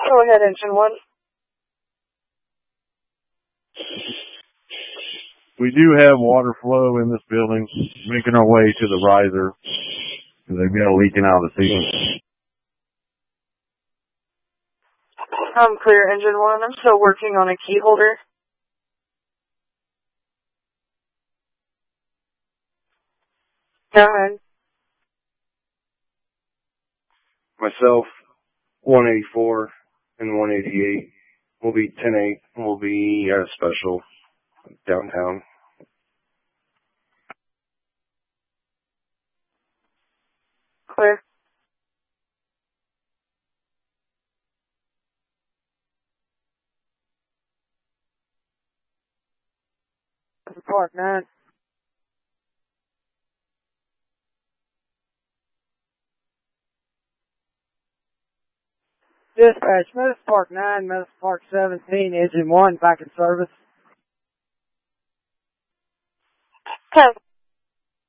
Go ahead, engine 1. We do have water flow in this building, making our way to the riser. They've got a leaking out of the ceiling. I'm clear, engine 1. I'm still working on a key holder. Go ahead. Myself, 184 and 188 will be 10-8. We'll be at a special downtown. Clear. Park 9. Dispatch, Medicine Park 9, Medicine Park 17, engine 1, back in service. 10.